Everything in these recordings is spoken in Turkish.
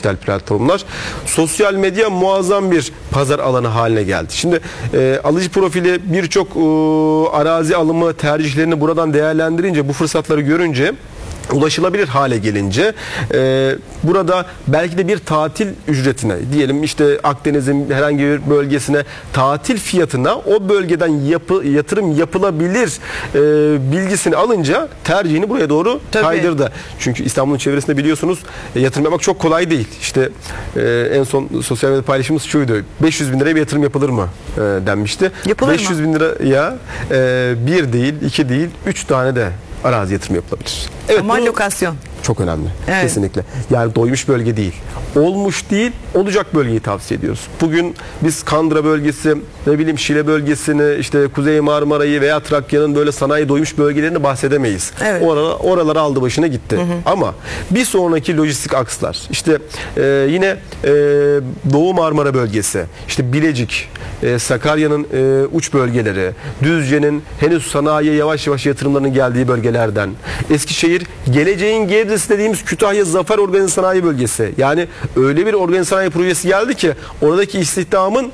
dijital platformlar. Sosyal medya muazzam bir pazar alanı haline geldi. Şimdi alıcı profili birçok arazi alımı tercihlerini buradan değerlendirince, bu fırsatları görünce, ulaşılabilir hale gelince burada belki de bir tatil ücretine, diyelim işte Akdeniz'in herhangi bir bölgesine tatil fiyatına o bölgeden yatırım yapılabilir bilgisini alınca tercihini buraya doğru kaydırdı. Çünkü İstanbul'un çevresinde biliyorsunuz yatırım yapmak çok kolay değil. İşte en son sosyal medya paylaşımımız şuydu: 500 bin liraya bir yatırım yapılır mı denmişti. Yapılır 500 bin liraya bir değil, iki değil, 3 tane de arazi yatırım yapılabilir. Evet, ama lokasyon çok önemli. Evet. Kesinlikle. Yani doymuş bölge değil. Olmuş değil, olacak bölgeyi tavsiye ediyoruz. Bugün biz Kandıra bölgesi, ne bileyim Şile bölgesini, işte Kuzey Marmara'yı veya Trakya'nın böyle sanayi doymuş bölgelerini bahsedemeyiz. Evet. Oralara aldı başına gitti. Ama bir sonraki lojistik akslar, işte yine Doğu Marmara bölgesi, işte Bilecik, Sakarya'nın uç bölgeleri, Düzce'nin henüz sanayiye yavaş yavaş yatırımlarının geldiği bölgelerden, Eskişehir, geleceğin Gebzesi dediğimiz Kütahya Zafer Organize Sanayi Bölgesi. Yani öyle bir organize sanayi projesi geldi ki oradaki istihdamın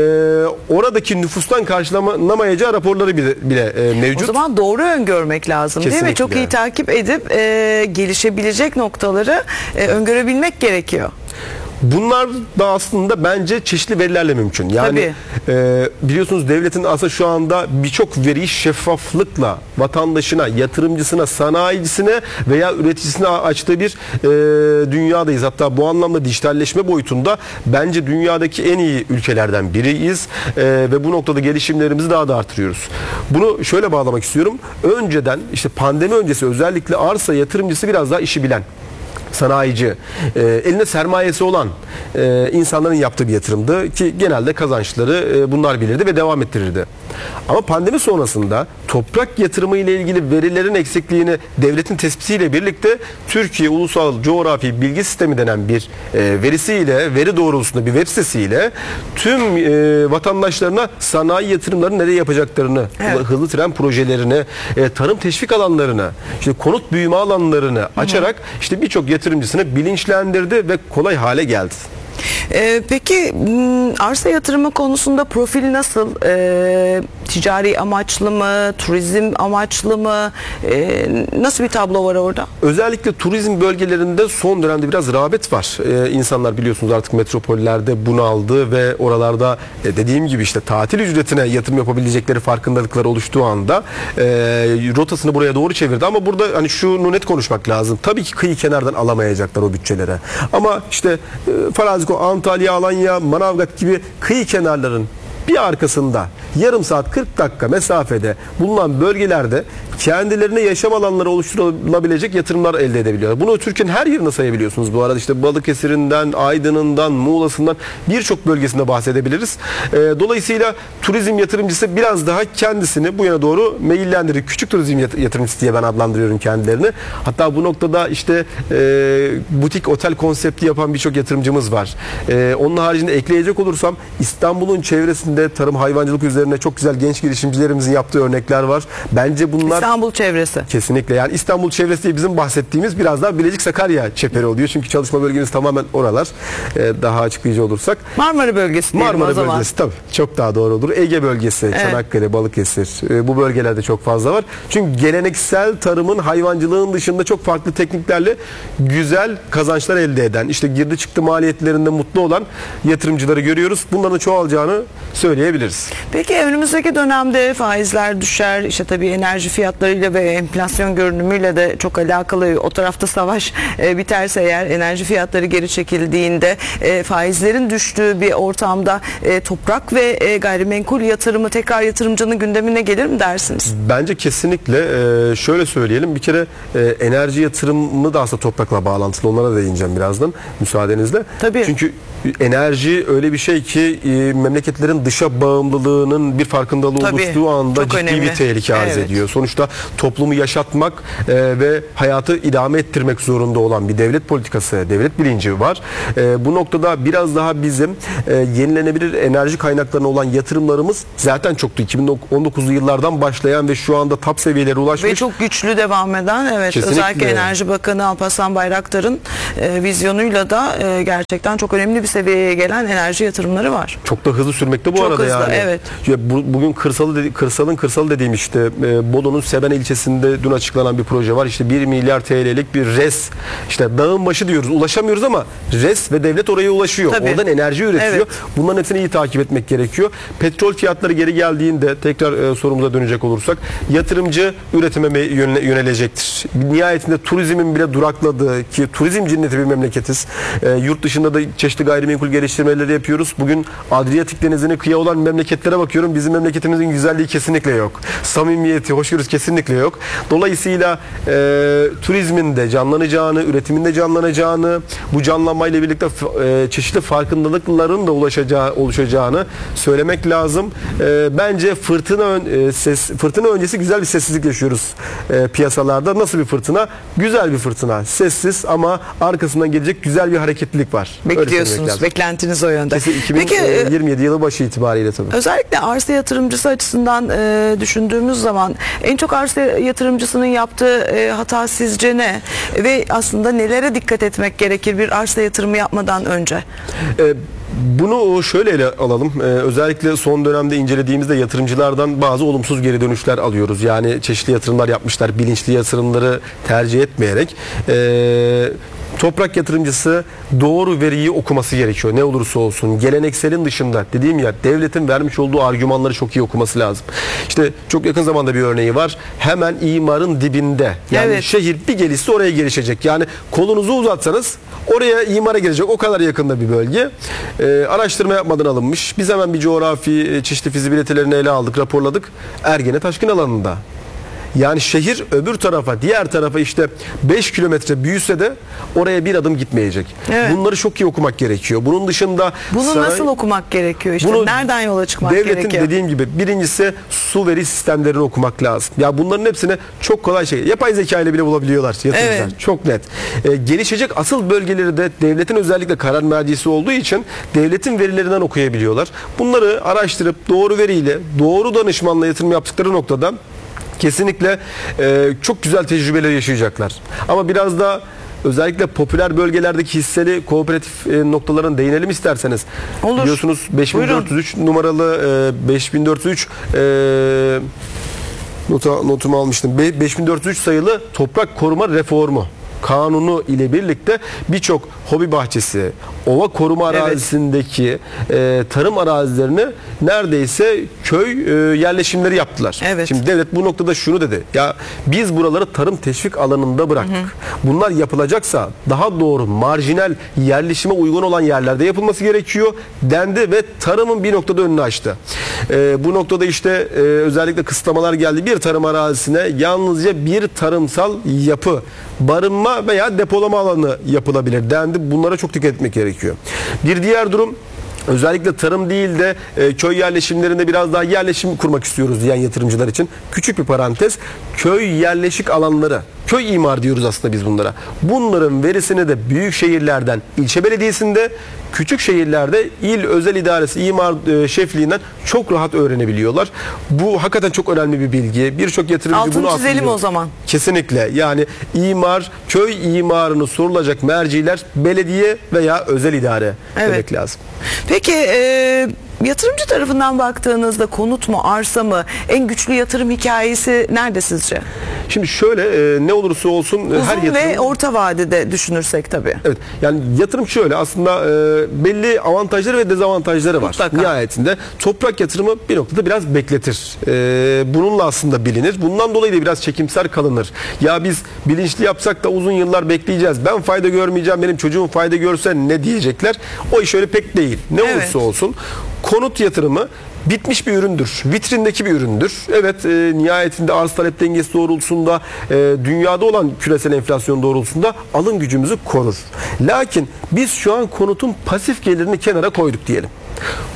oradaki nüfustan karşılanamayacağı raporları bile mevcut. O zaman doğru öngörmek lazım. Kesinlikle. Değil mi? Çok iyi takip edip gelişebilecek noktaları öngörebilmek gerekiyor. Bunlar da aslında bence çeşitli verilerle mümkün. Yani biliyorsunuz devletin aslında şu anda birçok veriyi şeffaflıkla vatandaşına, yatırımcısına, sanayicisine veya üreticisine açtığı bir dünyadayız. Hatta bu anlamda dijitalleşme boyutunda bence dünyadaki en iyi ülkelerden biriyiz ve bu noktada gelişimlerimizi daha da artırıyoruz. Bunu şöyle bağlamak istiyorum. Önceden, işte pandemi öncesi özellikle arsa yatırımcısı biraz daha işi bilen, sanayici, elinde sermayesi olan insanların yaptığı bir yatırımdı ki genelde kazançları bunlar bilirdi ve devam ettirirdi. Ama pandemi sonrasında toprak yatırımı ile ilgili verilerin eksikliğini devletin tespitiyle birlikte Türkiye Ulusal Coğrafi Bilgi Sistemi denen bir verisiyle, veri doğrultusunda bir web sitesiyle tüm vatandaşlarına sanayi yatırımlarını nereye yapacaklarını, hızlı tren projelerini, tarım teşvik alanlarını, işte konut büyüme alanlarını açarak işte birçok yatırımcısını bilinçlendirdi ve kolay hale geldi. Peki arsa yatırımı konusunda profil nasıl? Ticari amaçlı mı? Turizm amaçlı mı? Nasıl bir tablo var orada? Özellikle turizm bölgelerinde son dönemde biraz rağbet var. İnsanlar biliyorsunuz artık metropollerde bunaldı ve oralarda dediğim gibi işte tatil ücretine yatırım yapabilecekleri farkındalıkları oluştuğu anda rotasını buraya doğru çevirdi. Ama burada hani şunu net konuşmak lazım. Tabii ki kıyı kenardan alamayacaklar o bütçelere. Ama işte farazi Antalya, Alanya, Manavgat gibi kıyı kenarların bir arkasında yarım saat 40 dakika mesafede bulunan bölgelerde kendilerine yaşam alanları oluşturulabilecek yatırımlar elde edebiliyorlar. Bunu Türkiye'nin her yerine sayabiliyorsunuz bu arada. İşte Balıkesir'inden, Aydın'ından, Muğla'sından birçok bölgesinde bahsedebiliriz. Dolayısıyla turizm yatırımcısı biraz daha kendisini bu yana doğru meyillendirir. Küçük turizm yatırımcısı diye ben adlandırıyorum kendilerini. Hatta bu noktada işte butik otel konsepti yapan birçok yatırımcımız var. Onun haricinde ekleyecek olursam İstanbul'un çevresinde tarım hayvancılık üzerine çok güzel genç girişimcilerimizin yaptığı örnekler var. Bence bunlar İstanbul çevresi. Kesinlikle. Yani İstanbul çevresi diye bizim bahsettiğimiz biraz daha Bilecik Sakarya çeperi oluyor. Çünkü çalışma bölgemiz tamamen oralar. Daha açıklayıcı olursak. Marmara bölgesi diyelim o zaman. Bölgesi tabii. Çok daha doğru olur. Ege bölgesi, Çanakkale, Balıkesir. Bu bölgelerde çok fazla var. Çünkü geleneksel tarımın, hayvancılığın dışında çok farklı tekniklerle güzel kazançlar elde eden, işte girdi çıktı maliyetlerinde mutlu olan yatırımcıları görüyoruz. Bunların çoğalacağını söyleyebiliriz. Peki önümüzdeki dönemde faizler düşer, işte tabii enerji fiyatlarıyla ve enflasyon görünümüyle de çok alakalı. O tarafta savaş biterse eğer, enerji fiyatları geri çekildiğinde, faizlerin düştüğü bir ortamda toprak ve gayrimenkul yatırımı tekrar yatırımcının gündemine gelir mi dersiniz? Bence kesinlikle. Şöyle söyleyelim, bir kere enerji yatırımı da aslında toprakla bağlantılı. Onlara da değineceğim birazdan müsaadenizle. Tabii. Çünkü enerji öyle bir şey ki memleketlerin dış dışa bağımlılığının bir farkındalığı Tabii, oluştuğu anda çok ciddi önemli. bir tehlike arz Evet. ediyor. Sonuçta toplumu yaşatmak ve hayatı idame ettirmek zorunda olan bir devlet politikası, devlet bilinci var. Bu noktada biraz daha bizim yenilenebilir enerji kaynaklarına olan yatırımlarımız zaten çoktu. 2019'lu yıllardan başlayan ve şu anda top seviyelere ulaşmış. Ve çok güçlü devam eden, evet, Kesinlikle. özellikle Enerji Bakanı Alparslan Bayraktar'ın vizyonuyla da gerçekten çok önemli bir seviyeye gelen enerji yatırımları var. Çok da hızlı sürmekte bu Çok arada hızlı, yani. evet. Bugün kırsalı dediğim işte Bolu'nun Seben ilçesinde dün açıklanan bir proje var. İşte 1 milyar TL'lik bir RES. İşte dağın başı diyoruz. Ulaşamıyoruz ama RES ve devlet oraya ulaşıyor. Tabii. Oradan enerji üretiyor. Evet. Bunların hepsini iyi takip etmek gerekiyor. Petrol fiyatları geri geldiğinde tekrar sorumuza dönecek olursak yatırımcı üretime yönelecektir. Nihayetinde turizmin bile durakladığı ki turizm cenneti bir memleketiz. Yurt dışında da çeşitli gayrimenkul geliştirmeleri yapıyoruz. Bugün Adriyatik Denizi'ne kıyı olan memleketlere bakıyorum. Bizim memleketimizin güzelliği kesinlikle yok. Samimiyeti, hoşgörüsü kesinlikle yok. Dolayısıyla turizmin de canlanacağını, üretimin de canlanacağını, bu canlanmayla birlikte çeşitli farkındalıkların da oluşacağını söylemek lazım. Bence fırtına öncesi güzel bir sessizlik yaşıyoruz piyasalarda. Nasıl bir fırtına? Güzel bir fırtına. Sessiz ama arkasından gelecek güzel bir hareketlilik var. Bekliyorsunuz. Beklentiniz o yönde. Kesin 2027 yılı başı itibariyle tabii. Özellikle arsa yatırımcısı açısından düşündüğümüz zaman en çok arsa yatırımcısının yaptığı hata sizce ne? Ve aslında nelere dikkat etmek gerekir bir arsa yatırımı yapmadan önce? Bunu şöyle ele alalım. Özellikle son dönemde incelediğimizde yatırımcılardan bazı olumsuz geri dönüşler alıyoruz. Yani çeşitli yatırımlar yapmışlar. Bilinçli yatırımları tercih etmeyerek. Toprak yatırımcısı doğru veriyi okuması gerekiyor. Ne olursa olsun. Gelenekselin dışında dediğim ya devletin vermiş olduğu argümanları çok iyi okuması lazım. İşte çok yakın zamanda bir örneği var. Hemen imarın dibinde. Yani evet. Şehir bir gelişse oraya gelişecek. Yani kolunuzu uzatsanız oraya imara gelecek. O kadar yakında bir bölge. Araştırma yapmadan alınmış. Biz hemen bir coğrafi çeşitli fizibilitelerini ele aldık, raporladık. Ergene Taşkın alanında. Yani şehir öbür tarafa, diğer tarafa işte 5 kilometre büyüse de oraya bir adım gitmeyecek. Evet. Bunları çok iyi okumak gerekiyor. Bunun dışında bunu nasıl okumak gerekiyor? İşte nereden yola çıkmak gerekiyor? Devletin dediğim gibi birincisi su veri sistemlerini okumak lazım. Ya bunların hepsini çok kolay yapay zeka ile bile bulabiliyorlar yatırımcılar. Evet. Çok net. Gelişecek asıl bölgeleri de devletin özellikle karar mercisi olduğu için devletin verilerinden okuyabiliyorlar. Bunları araştırıp doğru veriyle, doğru danışmanla yatırım yaptıkları noktada kesinlikle çok güzel tecrübeler yaşayacaklar. Ama biraz da özellikle popüler bölgelerdeki hisseli kooperatif noktalarına değinelim isterseniz. Olur. Biliyorsunuz 5403 numaralı 5403 notumu almıştım. 5403 sayılı toprak koruma reformu kanunu ile birlikte birçok hobi bahçesi, ova koruma arazisindeki tarım arazilerini neredeyse köy yerleşimleri yaptılar. Evet. Şimdi devlet bu noktada şunu dedi. Ya biz buraları tarım teşvik alanında bıraktık. Bunlar yapılacaksa daha doğru marjinal yerleşime uygun olan yerlerde yapılması gerekiyor dendi ve tarımın bir noktada önünü açtı. Bu noktada işte özellikle kısıtlamalar geldi. Bir tarım arazisine yalnızca bir tarımsal yapı, barınma veya depolama alanı yapılabilir dendi. Bunlara çok dikkat etmek gerekiyor. Bir diğer durum, özellikle tarım değil de köy yerleşimlerinde biraz daha yerleşim kurmak istiyoruz diyen yatırımcılar için küçük bir parantez, köy yerleşik alanları, köy imar diyoruz aslında biz bunlara. Bunların verisini de büyük şehirlerden ilçe belediyesinde, küçük şehirlerde il özel idaresi imar şefliğinden çok rahat öğrenebiliyorlar. Bu hakikaten çok önemli bir bilgi. Birçok yatırımcı altını bunu çizelim atlıyor. o zaman. Kesinlikle. Yani imar, köy imarını sorulacak merciler belediye veya özel idare demek lazım. Peki yatırımcı tarafından baktığınızda konut mu, arsa mı, en güçlü yatırım hikayesi nerede sizce? Şimdi şöyle ne olursa olsun her Uzun yatırım ve orta vadede düşünürsek tabii. Evet. Yani yatırım şöyle aslında belli avantajları ve dezavantajları var. Mutlaka. Nihayetinde toprak yatırımı bir noktada biraz bekletir. Bununla aslında bilinir. Bundan dolayı da biraz çekimser kalınır. Ya biz bilinçli yapsak da uzun yıllar bekleyeceğiz. Ben fayda görmeyeceğim. Benim çocuğum fayda görse ne diyecekler? O iş öyle pek değil. Ne olursa olsun konut yatırımı bitmiş bir üründür. Vitrindeki bir üründür. Evet, nihayetinde arz talep dengesi doğrultusunda dünyada olan küresel enflasyon doğrultusunda alım gücümüzü korur. Lakin biz şu an konutun pasif gelirini kenara koyduk diyelim.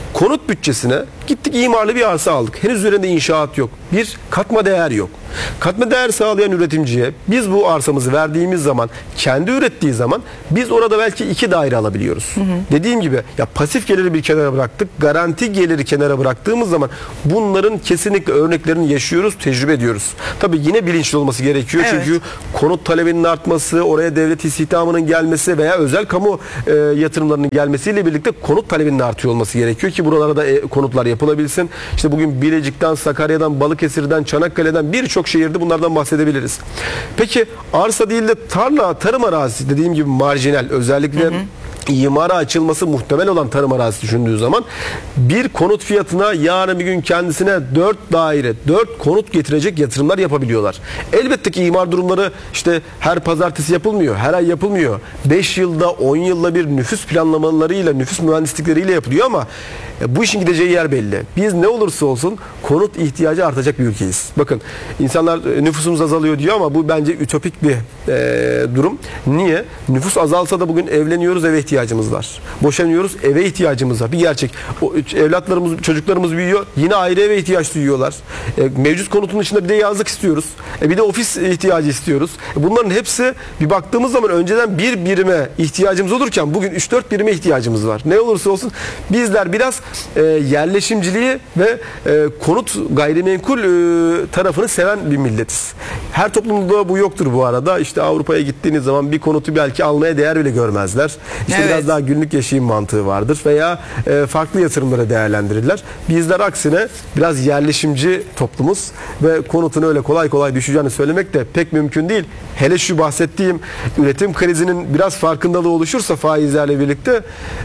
Konut bütçesine gittik, imarlı bir arsa aldık. Henüz üzerinde inşaat yok. Bir katma değer yok. Katma değer sağlayan üretimciye biz bu arsamızı verdiğimiz zaman, kendi ürettiği zaman biz orada belki 2 daire alabiliyoruz. Dediğim gibi ya, pasif geliri bir kenara bıraktık. Garanti geliri kenara bıraktığımız zaman bunların kesinlikle örneklerini yaşıyoruz, tecrübe ediyoruz. Tabii yine bilinçli olması gerekiyor. Evet. Çünkü konut talebinin artması, oraya devlet istihdamının gelmesi veya özel kamu yatırımlarının gelmesiyle birlikte konut talebinin artıyor olması gerekiyor ki buralara da konutlar yapılabilsin. İşte bugün Bilecik'ten, Sakarya'dan, Balıkesir'den, Çanakkale'den birçok şehirde bunlardan bahsedebiliriz. Peki arsa değil de tarla, tarım arazisi, dediğim gibi marjinal, özellikle imara açılması muhtemel olan tarım arazisi düşündüğü zaman bir konut fiyatına yarın bir gün kendisine 4 daire, 4 konut getirecek yatırımlar yapabiliyorlar. Elbette ki imar durumları işte her pazartesi yapılmıyor, her ay yapılmıyor. 5 yılda, 10 yılda bir nüfus planlamalarıyla, nüfus mühendislikleriyle yapılıyor ama bu işin gideceği yer belli. Biz ne olursa olsun konut ihtiyacı artacak bir ülkeyiz. Bakın, insanlar nüfusumuz azalıyor diyor ama bu bence ütopik bir durum. Niye? Nüfus azalsa da bugün evleniyoruz, eve ihtiyacımız var. Boşanıyoruz, eve ihtiyacımız var. Bir gerçek. O evlatlarımız, çocuklarımız büyüyor. Yine ayrı eve ihtiyaç duyuyorlar. Mevcut konutun dışında bir de yazlık istiyoruz. Bir de ofis ihtiyacı istiyoruz. Bunların hepsi bir baktığımız zaman önceden bir birime ihtiyacımız olurken bugün 3-4 birime ihtiyacımız var. Ne olursa olsun bizler biraz yerleşimciliği ve konut, gayrimenkul tarafını seven bir milletiz. Her toplumda bu yoktur bu arada. İşte Avrupa'ya gittiğiniz zaman bir konutu belki almaya değer bile görmezler. İşte biraz daha günlük yaşayım mantığı vardır veya farklı yatırımlara değerlendirirler. Bizler aksine biraz yerleşimci toplumuz ve konutun öyle kolay kolay düşeceğini söylemek de pek mümkün değil. Hele şu bahsettiğim üretim krizinin biraz farkındalığı oluşursa faizlerle birlikte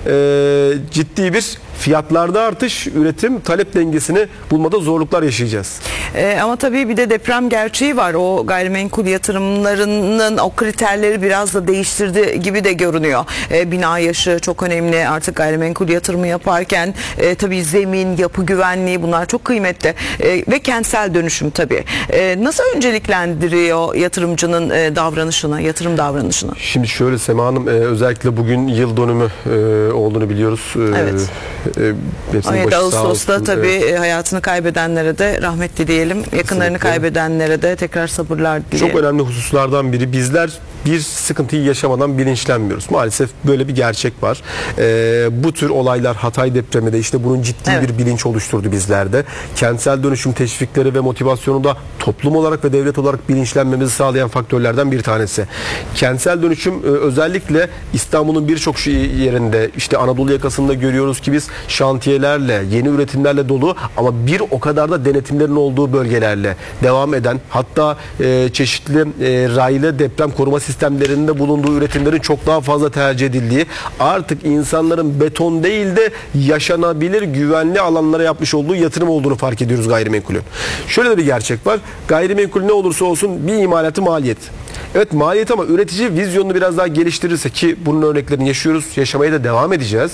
ciddi bir fiyatlarda artış, üretim talep dengesini bulmada zorluklar yaşayacağız. Ama tabii bir de deprem gerçeği var. O gayrimenkul yatırımlarının o kriterleri biraz da değiştirdi gibi de görünüyor. Bina yaşı çok önemli. Artık gayrimenkul yatırımı yaparken tabii zemin, yapı güvenliği, bunlar çok kıymetli. Ve kentsel dönüşüm tabii. Nasıl önceliklendiriyor yatırımcının davranışını, yatırım davranışını? Şimdi şöyle Sema Hanım, özellikle bugün yıl dönümü olduğunu biliyoruz. Evet. 17 Ağustos'ta tabii hayatını kaybedenlere de rahmet dileyelim. Yakınlarını kaybedenlere de tekrar sabırlar dileyelim. Çok önemli hususlardan biri, bizler bir sıkıntıyı yaşamadan bilinçlenmiyoruz. Maalesef böyle bir gerçek var. Bu tür olaylar, Hatay depremi de işte bunun ciddi bir bilinç oluşturdu bizlerde. Kentsel dönüşüm teşvikleri ve motivasyonu da toplum olarak ve devlet olarak bilinçlenmemizi sağlayan faktörlerden bir tanesi. Kentsel dönüşüm özellikle İstanbul'un birçok yerinde, işte Anadolu yakasında görüyoruz ki biz şantiyelerle, yeni üretimlerle dolu ama bir o kadar da denetimlerin olduğu bölgelerle devam eden, hatta çeşitli raylı deprem koruma sistemlerinde bulunduğu üretimlerin çok daha fazla tercih edildiği, artık insanların beton değil de yaşanabilir, güvenli alanlara yapmış olduğu yatırım olduğunu fark ediyoruz gayrimenkulün. Şöyle de bir gerçek var. Gayrimenkul ne olursa olsun bir imalatı maliyet. Evet maliyet, ama üretici vizyonunu biraz daha geliştirirse, ki bunun örneklerini yaşıyoruz, yaşamaya da devam edeceğiz.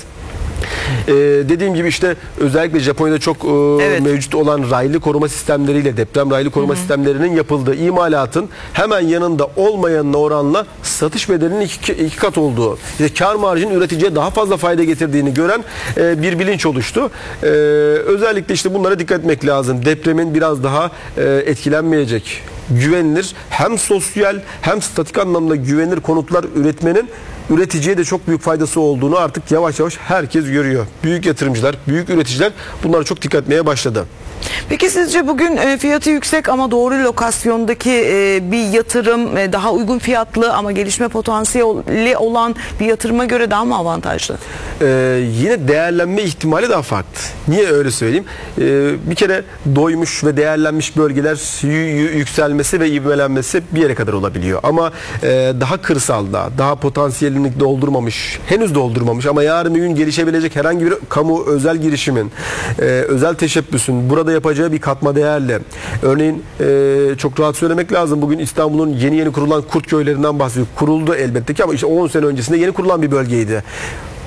Dediğim gibi işte özellikle Japonya'da çok mevcut olan raylı koruma sistemleriyle, deprem raylı koruma sistemlerinin yapıldığı imalatın hemen yanında olmayanına oranla satış bedelinin iki kat olduğu, işte kar marjının üreticiye daha fazla fayda getirdiğini gören bir bilinç oluştu. Özellikle işte bunlara dikkat etmek lazım. Depremin biraz daha etkilenmeyecek, güvenilir, hem sosyal hem statik anlamda güvenilir konutlar üretmenin üreticiye de çok büyük faydası olduğunu artık yavaş yavaş herkes görüyor. Büyük yatırımcılar, büyük üreticiler bunlara çok dikkat etmeye başladı. Peki sizce bugün fiyatı yüksek ama doğru lokasyondaki bir yatırım daha uygun fiyatlı ama gelişme potansiyeli olan bir yatırıma göre daha mı avantajlı? Yine değerlenme ihtimali daha farklı. Niye öyle söyleyeyim? Bir kere doymuş ve değerlenmiş bölgeler yükselmesi ve ivmelenmesi bir yere kadar olabiliyor. Ama daha kırsalda, daha potansiyelini doldurmamış, henüz doldurmamış ama yarın bir gün gelişebilecek herhangi bir kamu özel girişimin, özel teşebbüsün burada yapacağı bir katma değerle, örneğin çok rahat söylemek lazım, bugün İstanbul'un yeni kurulan kurt köylerinden bahsediyor. Kuruldu elbette ki ama işte 10 sene öncesinde yeni kurulan bir bölgeydi.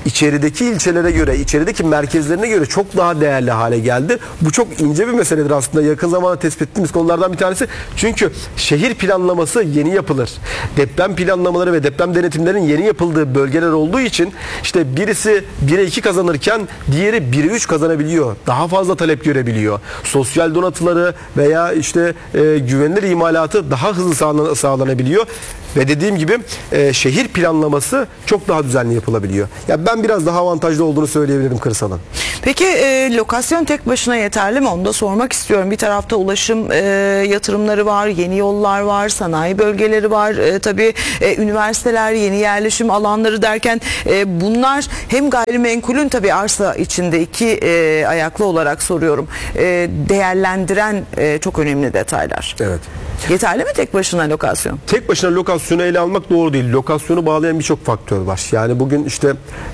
içerideki ilçelere göre, içerideki merkezlerine göre çok daha değerli hale geldi. Bu çok ince bir meseledir aslında. Yakın zamanda tespit ettiğimiz konulardan bir tanesi. Çünkü şehir planlaması yeni yapılır. Deprem planlamaları ve deprem denetimlerinin yeni yapıldığı bölgeler olduğu için işte birisi 1'e 2 kazanırken diğeri 1'e 3 kazanabiliyor. Daha fazla talep görebiliyor. Sosyal donatıları veya işte güvenilir imalatı daha hızlı sağlanabiliyor. Ve dediğim gibi şehir planlaması çok daha düzenli yapılabiliyor. Ya ben biraz daha avantajlı olduğunu söyleyebilirim kırsalın. Peki lokasyon tek başına yeterli mi? Onu da sormak istiyorum. Bir tarafta ulaşım yatırımları var, yeni yollar var, sanayi bölgeleri var. Tabii üniversiteler, yeni yerleşim alanları derken bunlar hem gayrimenkulün tabii arsa içinde iki ayaklı olarak soruyorum. Değerlendiren çok önemli detaylar. Evet. Yeterli mi tek başına lokasyon? Tek başına lokasyonu ele almak doğru değil. Lokasyonu bağlayan birçok faktör var. Yani bugün işte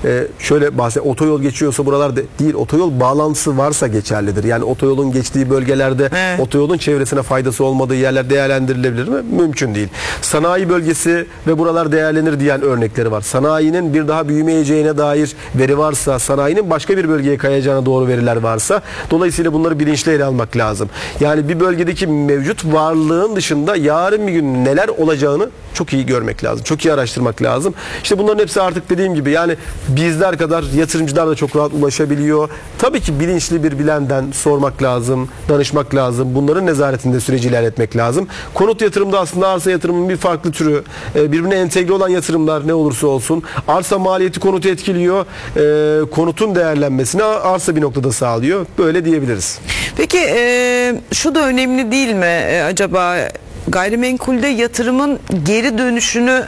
şöyle otoyol geçiyorsa buralarda değil, otoyol bağlantısı varsa geçerlidir. Yani otoyolun geçtiği bölgelerde otoyolun çevresine faydası olmadığı yerler değerlendirilebilir mi? Mümkün değil. Sanayi bölgesi ve buralar değerlenir diyen örnekleri var. Sanayinin bir daha büyümeyeceğine dair veri varsa, sanayinin başka bir bölgeye kayacağına doğru veriler varsa, dolayısıyla bunları bilinçli ele almak lazım. Yani bir bölgedeki mevcut varlığın dışında yarın bir gün neler olacağını çok iyi görmek lazım. Çok iyi araştırmak lazım. İşte bunların hepsi artık dediğim gibi yani bizler kadar yatırımcılar da çok rahat ulaşabiliyor. Tabii ki bilinçli bir bilenden sormak lazım, danışmak lazım. Bunların nezaretinde süreci ilerletmek lazım. Konut yatırımda aslında arsa yatırımının bir farklı türü. Birbirine entegre olan yatırımlar ne olursa olsun. Arsa maliyeti konutu etkiliyor. Konutun değerlenmesini arsa bir noktada sağlıyor. Böyle diyebiliriz. Peki şu da önemli değil mi acaba? Gayrimenkulde yatırımın geri dönüşünü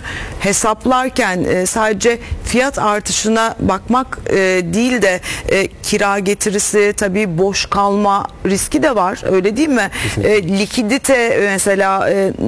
hesaplarken sadece fiyat artışına bakmak değil de kira getirisi, tabii boş kalma riski de var, öyle değil mi? Likidite mesela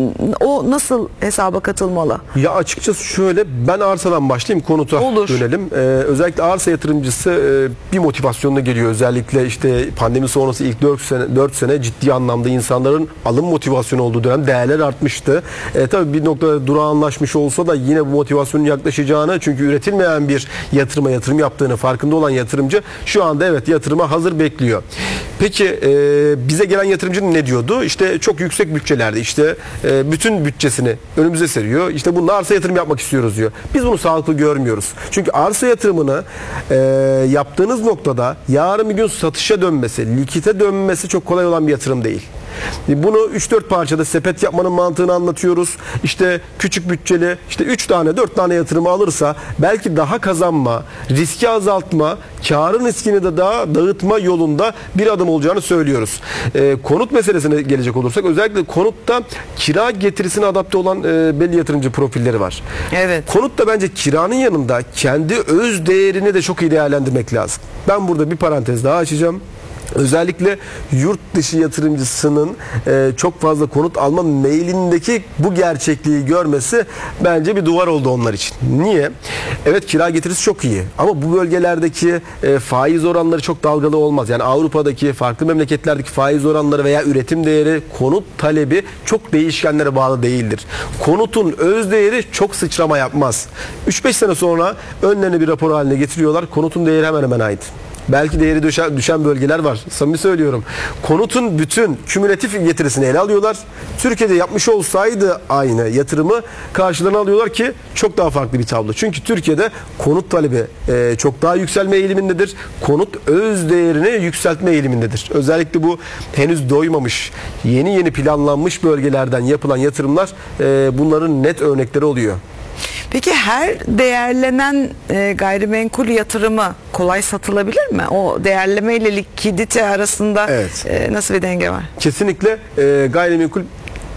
o nasıl hesaba katılmalı? Ya açıkçası şöyle, ben arsadan başlayayım, konuta dönelim. Özellikle arsa yatırımcısı bir motivasyonla geliyor. Özellikle işte pandemi sonrası ilk 4 sene ciddi anlamda insanların alım motivasyonu olduğu dönem değerler artmıştı. Tabii bir noktada durağanlaşmış olsa da yine bu motivasyonun yaklaşacağını, çünkü üretilmeyen bir yatırıma yatırım yaptığını farkında olan yatırımcı şu anda evet yatırıma hazır bekliyor. Peki bize gelen yatırımcı ne diyordu? İşte çok yüksek bütçelerde işte bütün bütçesini önümüze seriyor. İşte bununla arsa yatırım yapmak istiyoruz diyor. Biz bunu sağlıklı görmüyoruz. Çünkü arsa yatırımını yaptığınız noktada yarın bir gün satışa dönmesi, likite dönmesi çok kolay olan bir yatırım değil. Bunu 3-4 parçada sepet yapmanın mantığını anlatıyoruz. İşte küçük bütçeli işte 3 tane 4 tane yatırımı alırsa belki daha kazanma, riski azaltma, karın riskini de daha dağıtma yolunda bir adım olacağını söylüyoruz. Konut meselesine gelecek olursak özellikle konutta kira getirisine adapte olan belli yatırımcı profilleri var. Evet. Konutta bence kiranın yanında kendi öz değerini de çok iyi değerlendirmek lazım. Ben burada bir parantez daha açacağım. Özellikle yurt dışı yatırımcısının çok fazla konut alma meylindeki bu gerçekliği görmesi bence bir duvar oldu onlar için. Niye? Evet, kira getirisi çok iyi ama bu bölgelerdeki faiz oranları çok dalgalı olmaz. Yani Avrupa'daki, farklı memleketlerdeki faiz oranları veya üretim değeri, konut talebi çok değişkenlere bağlı değildir. Konutun öz değeri çok sıçrama yapmaz. 3-5 sene sonra önlerine bir rapor haline getiriyorlar. Konutun değeri hemen hemen ait. Belki değeri düşen bölgeler var. Samimi söylüyorum. Konutun bütün kümülatif getirisini ele alıyorlar. Türkiye'de yapmış olsaydı aynı yatırımı karşılığını alıyorlar ki çok daha farklı bir tablo. Çünkü Türkiye'de konut talebi çok daha yükselme eğilimindedir. Konut öz değerini yükseltme eğilimindedir. Özellikle bu henüz doymamış, yeni planlanmış bölgelerden yapılan yatırımlar bunların net örnekleri oluyor. Peki her değerlenen gayrimenkul yatırımı kolay satılabilir mi? O değerleme ile likidite arasında nasıl bir denge var? Kesinlikle gayrimenkulün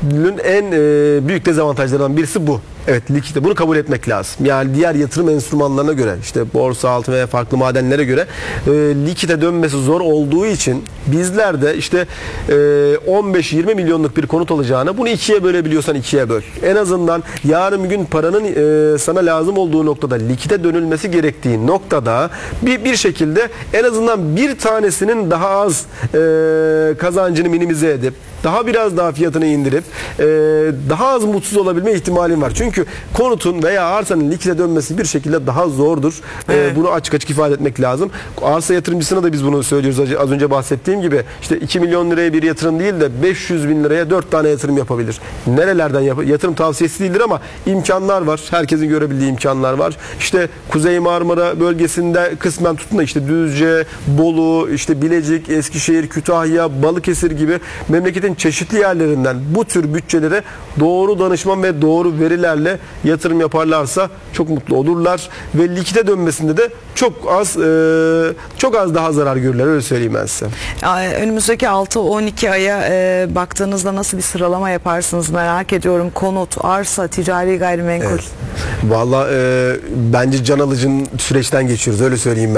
en büyük dezavantajlarından birisi bu. Evet, likidite. Bunu kabul etmek lazım. Yani diğer yatırım enstrümanlarına göre, işte borsa, altın veya farklı madenlere göre likidite dönmesi zor olduğu için bizler de işte 15-20 milyonluk bir konut alacağına bunu ikiye bölebiliyorsan ikiye böl. En azından yarın bir gün paranın sana lazım olduğu noktada, likidite dönülmesi gerektiği noktada bir şekilde en azından bir tanesinin daha az kazancını minimize edip daha biraz daha fiyatını indirip daha az mutsuz olabilme ihtimalin var. Çünkü konutun veya arsanın likite dönmesi bir şekilde daha zordur. Evet. Bunu açık açık ifade etmek lazım. Arsa yatırımcısına da biz bunu söylüyoruz. Az önce bahsettiğim gibi işte 2 milyon liraya bir yatırım değil de 500 bin liraya 4 tane yatırım yapabilir. Nerelerden yatırım tavsiyesi değildir ama imkanlar var. Herkesin görebildiği imkanlar var. İşte Kuzey Marmara bölgesinde kısmen tutun da işte Düzce, Bolu, işte Bilecik, Eskişehir, Kütahya, Balıkesir gibi memleketin çeşitli yerlerinden bu tür bütçelere doğru danışman ve doğru verilerle yatırım yaparlarsa çok mutlu olurlar ve likite dönmesinde de çok az daha zarar görürler, öyle söyleyeyim ben size. Önümüzdeki 6-12 aya baktığınızda nasıl bir sıralama yaparsınız merak ediyorum. Konut, arsa, ticari gayrimenkul. Evet. Vallahi bence can alıcı süreçten geçiyoruz, öyle söyleyeyim ben.